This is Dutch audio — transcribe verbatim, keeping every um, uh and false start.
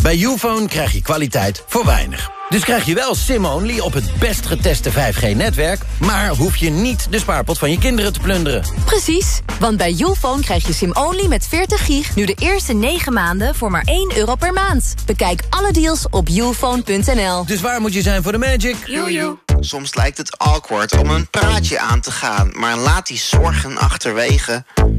Bij Youfone krijg je kwaliteit voor weinig. Dus krijg je wel SIM-only op het best geteste vijf G-netwerk... maar hoef je niet de spaarpot van je kinderen te plunderen. Precies, want bij Youfone krijg je SIM-only met veertig gig... nu de eerste negen maanden voor maar één euro per maand. Bekijk alle deals op youfone punt n l. Dus waar moet je zijn voor de magic? Jojo. Soms lijkt het awkward om een praatje aan te gaan... maar laat die zorgen achterwege.